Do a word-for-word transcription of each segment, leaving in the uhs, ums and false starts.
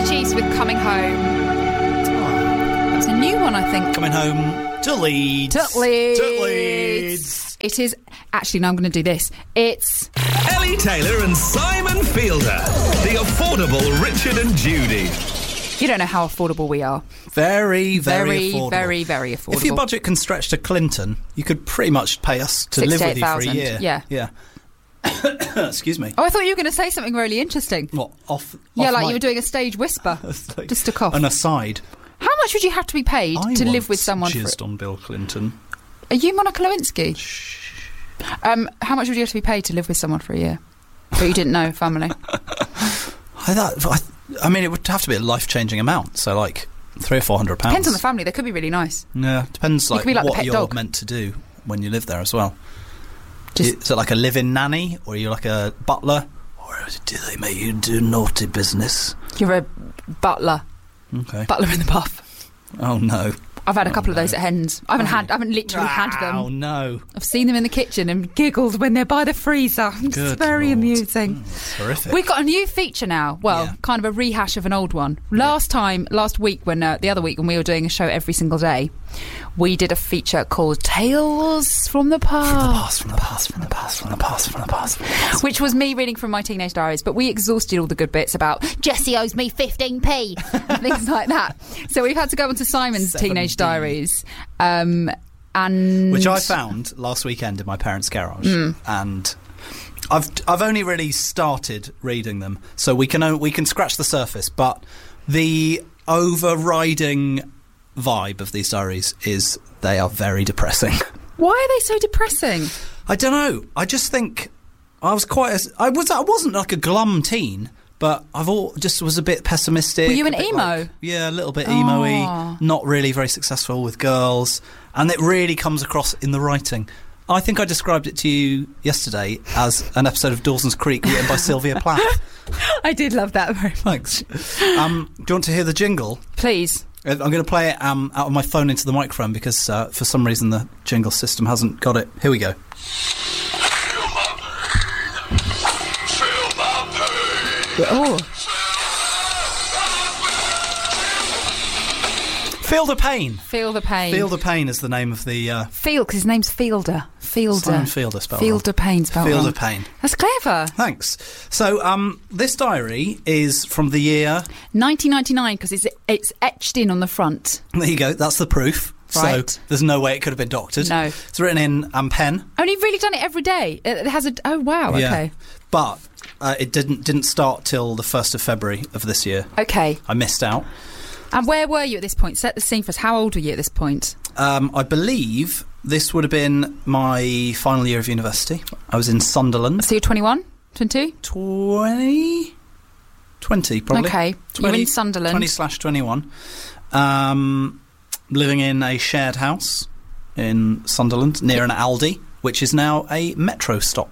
Chiefs with Coming Home. That's a new one, I think. Coming home to Leeds. To Leeds. To Leeds. It is... Actually, no, I'm going to do this. It's... Ellie Taylor and Simon Fielder. The affordable Richard and Judy. You don't know how affordable we are. Very, very, very affordable. Very, very affordable. If your budget can stretch to Clinton, you could pretty much pay us to live with you for a year. Yeah. Yeah. Excuse me. Oh, I thought you were going to say something really interesting. What? Off? Yeah, off like mic? you were doing a stage whisper. Like Just a cough. An aside. How much would you have to be paid I to live with once someone? jizzed For... on Bill Clinton. Are you Monica Lewinsky? Shh. Um, how much would you have to be paid to live with someone for a year? But you didn't know, family. I thought. I, I mean, it would have to be a life-changing amount. So, like three or four hundred pounds. Depends on the family. They could be really nice. Yeah, depends. Like, be like the what pet you're dog. meant to do when you live there as well. Just- Is it like a live-in nanny, or are you like a butler, or do they make you do naughty business? You're a butler. Okay. Butler in the puff. Oh no. I've had a Oh, couple of no. those at Hens. I haven't had. I haven't literally had Oh them. no. I've seen them in the kitchen and giggled when they're by the freezer. It's Good very Lord. amusing. Oh, that's horrific. We've got a new feature now. Well, Yeah. kind of a rehash of an old one. Last time, last week, when uh, the other week when we were doing a show every single day, we did a feature called Tales from the Past. From the past, from the past, from the past, from the past, from the past. Which was me reading from my teenage diaries, but we exhausted all the good bits about Jessie owes me fifteen p and things like that. So we've had to go onto Simon's seven teenage D. diaries, um, and Which I found last weekend in my parents' garage, Mm. and I've I've only really started reading them, so we can o- we can scratch the surface. But the overriding vibe of these diaries is they are very depressing. Why are they so depressing? I don't know. I just think I was quite. A, I was. I wasn't like a glum teen, but I've all just was a bit pessimistic. Were you an a bit emo? like- yeah, a little bit emo-y. Aw. Not really very successful with girls, and it really comes across in the writing. I think I described it to you yesterday as an episode of Dawson's Creek written by Sylvia Plath. I did love that very much. Thanks. Um, do you want to hear the jingle? Please. I'm going to play it um, out of my phone into the microphone because uh, for some reason the jingle system hasn't got it. Here we go. Oh. Feel the Pain. Feel the pain. Feel the Pain is the name of the... Uh, Field, because his name's Fielder. Fielder. Simon Fielder spelled Fielder Pain spelled Fielder wrong. Pain. That's clever. Thanks. So, um, this diary is from the year... nineteen ninety-nine, because it's it's etched in on the front. There you go. That's the proof. Right. So, there's no way it could have been doctored. No. It's written in um, pen. Only really done it every day. It has a... Oh, wow, Yeah. okay. But uh, it didn't didn't start till the first of February of this year. Okay. I missed out. And where were you at this point? Set the scene for us. How old were you at this point? Um, I believe this would have been my final year of university. I was in Sunderland. So you're twenty-one? twenty-two? twenty? twenty, probably. Okay. You're in Sunderland. twenty slash twenty-one. Um, living in a shared house in Sunderland near an Aldi, which is now a metro stop.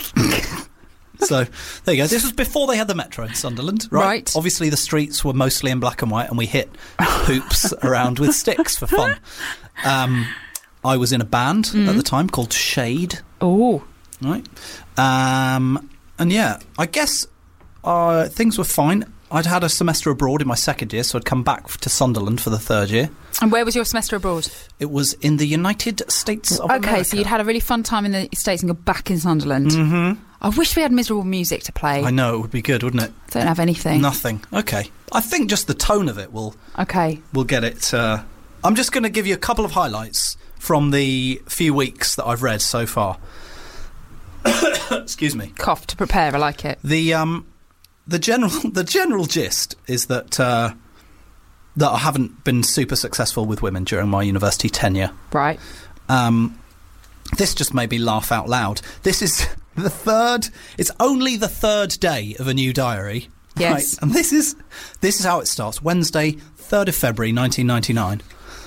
So, there you go. This was before they had the metro in Sunderland, right? Right. Obviously, the streets were mostly in black and white, and we hit hoops around with sticks for fun. Um, I was in a band Mm. at the time called Shade, Oh. right? Um, and yeah, I guess uh, things were fine. I'd had a semester abroad in my second year, so I'd come back to Sunderland for the third year. And where was your semester abroad? It was in the United States of Okay, America. so you'd had a really fun time in the States and you're back in Sunderland. Mm-hmm. I wish we had miserable music to play. I know, it would be good, wouldn't it? Don't have anything. Nothing. Okay. I think just the tone of it will Okay. will get it. Uh, I'm just going to give you a couple of highlights from the few weeks that I've read so far. Excuse me. Cough to prepare, I like it. The um, the general the general gist is that uh, that I haven't been super successful with women during my university tenure. Right. Um, this just made me laugh out loud. This is the third. It's only the third day of a new diary. Yes. Right? And this is this is how it starts. Wednesday, third of February, nineteen ninety nine.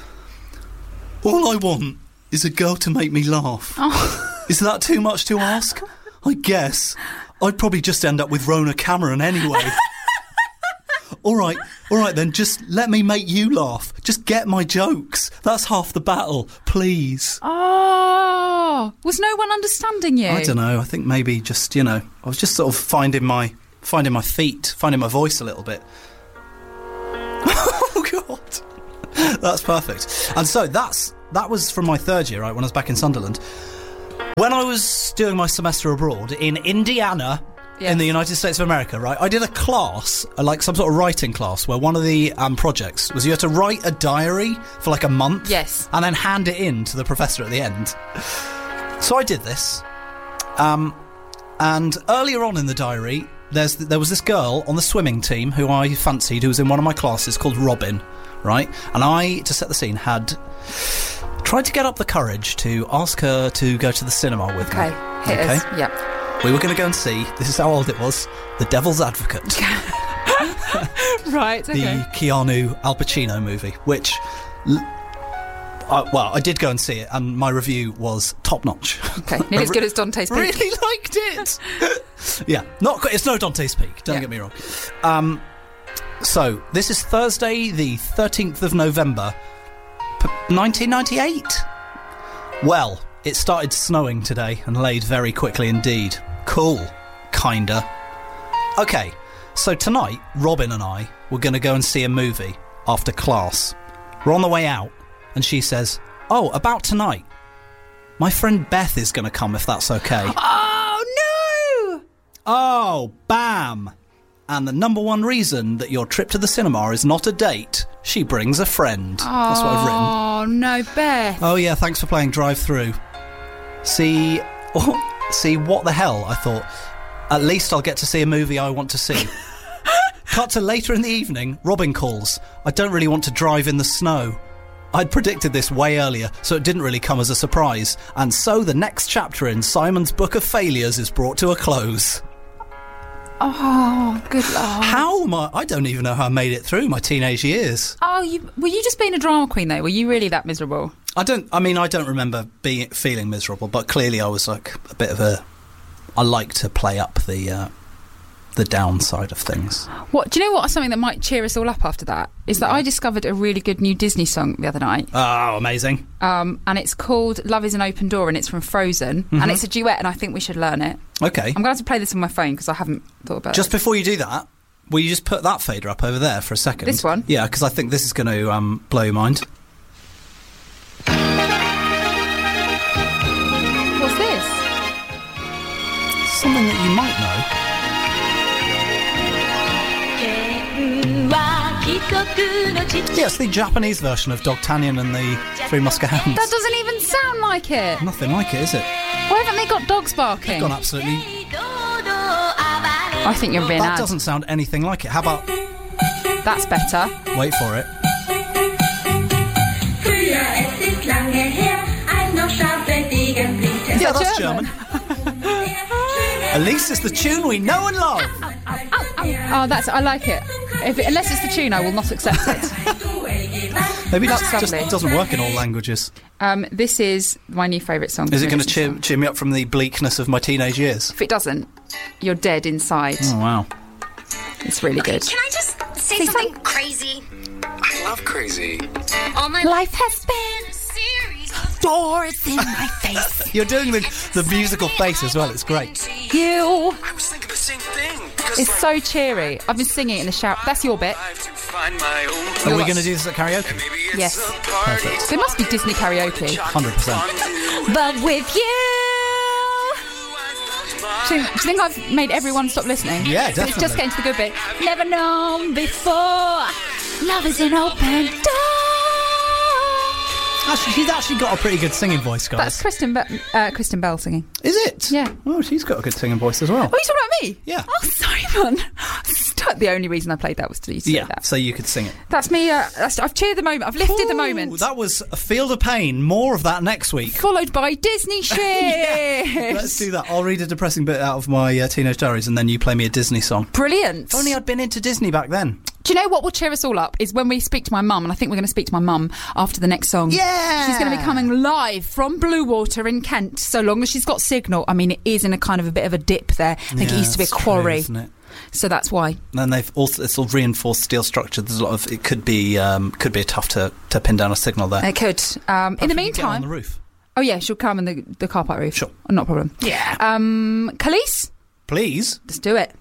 All I want is a girl to make me laugh. Oh. Is that too much to ask? I guess. I'd probably just end up with Rona Cameron anyway. all right, all right then, just let me make you laugh. Just get my jokes. That's half the battle, please. Oh. Was no one understanding you? I don't know, I think maybe just, you know, I was just sort of finding my finding my feet, finding my voice a little bit. That's perfect. And so that's that was from my third year, right, when I was back in Sunderland. When I was doing my semester abroad in Indiana, yes. in the United States of America, right, I did a class, like some sort of writing class, where one of the um, projects was you had to write a diary for like a month. Yes. And then hand it in to the professor at the end. So I did this. Um, and earlier on in the diary, there's there was this girl on the swimming team who I fancied, who was in one of my classes, called Robin, right? And I, to set the scene, had tried to get up the courage to ask her to go to the cinema with okay. me. Hit okay, us. Yep. We were going to go and see, this is how old it was, The Devil's Advocate. Right, okay. The Keanu Al Pacino movie, which... Uh, well, I did go and see it, and my review was top-notch. Okay, nearly as good as Dante's Peak. Really liked it! Yeah, not it's no Dante's Peak, don't yeah. get me wrong. Um, so, this is Thursday, the thirteenth of November, p- nineteen ninety-eight? Well, it started snowing today, and laid very quickly indeed. Cool. Kinda. Okay, so tonight, Robin and I were going to go and see a movie after class. We're on the way out, and she says, "Oh, about tonight, my friend Beth is going to come, if that's okay." Oh, no! Oh, bam! And the number one reason that your trip to the cinema is not a date, she brings a friend. Oh, that's what I've written. Oh, no, Beth. Oh, yeah, thanks for playing Drive-Thru. See, oh, see, what the hell, I thought. At least I'll get to see a movie I want to see. Cut to later in the evening, Robin calls. I don't really want to drive in the snow. I'd predicted this way earlier, so it didn't really come as a surprise. And so the next chapter in Simon's Book of Failures is brought to a close. Oh, good lord. How am I... I don't even know how I made it through my teenage years. Oh, you, were you just being a drama queen, though? Were you really that miserable? I don't... I mean, I don't remember being feeling miserable, but clearly I was, like, a bit of a... I like to play up the... Uh, the downside of things. What do you know? What something that might cheer us all up after that is that I discovered a really good new Disney song the other night. Oh, amazing! Um, and it's called "Love Is an Open Door" and it's from Frozen, mm-hmm. and it's a duet, and I think we should learn it. Okay, I'm going to have to play this on my phone because I haven't thought about just it. Just before you do that, will you just put that fader up over there for a second? This one, yeah, because I think this is going to um, blow your mind. What's this? Something that you might know. Yes, the Japanese version of D'Artagnan and the Three Musketeers. That doesn't even sound like it. Nothing like it, is it? Why haven't they got dogs barking? They've gone absolutely... I think you're being That ad. doesn't sound anything like it. How about... That's better. Wait for it. Yeah, that's German. German. At least it's the tune we know and love. Oh, that's... I like it. If it, unless it's the tune, I will not accept it. Maybe it That's just, just lovely. doesn't work in all languages. Um, this is my new favourite song. Is it going to cheer, cheer me up from the bleakness of my teenage years? If it doesn't, you're dead inside. Oh, wow. It's really good. Can I just say, say something something crazy? I love crazy. All my Life has been a series of doors in my face. You're doing the, the musical face as well. It's great. You. I was thinking the same thing. It's so cheery. I've been singing it in the shower. That's your bit. Are we going to do this at karaoke? Yes. Perfect. There must be Disney karaoke. one hundred percent. But with you. Do you, do you think I've made everyone stop listening? Yeah, But it's just definitely. getting to the good bit. Never known before. Love is an open door. Actually, she's actually got a pretty good singing voice, guys. That's Kristen, Be- uh, Kristen Bell singing. Is it? Yeah. Oh, she's got a good singing voice as well. Oh, you talking about me? Yeah. Oh, Simon. The only reason I played that was to say Yeah, that. so you could sing it. That's me. Uh, that's, I've cheered the moment. I've lifted the Ooh, moment. That was a field of pain. More of that next week. Followed by Disney shit. Yeah, let's do that. I'll read a depressing bit out of my uh, teenage diaries and then you play me a Disney song. Brilliant. If only I'd been into Disney back then. Do you know what will cheer us all up is when we speak to my mum, and I think we're going to speak to my mum after the next song. Yeah! She's going to be coming live from Bluewater in Kent, so long as she's got signal. I mean, it is in a kind of a bit of a dip there. I think Yeah, it used to be a that's quarry. true, isn't it? So that's why. And they've also it's all reinforced steel structure. There's a lot of it could be um, could be tough to, to pin down a signal there. It could. Um, in the Perhaps we could get meantime, on the roof. oh yeah, she'll come in the the car park roof. Sure. Not a problem. Yeah. Um, Khalees, Please. let's do it.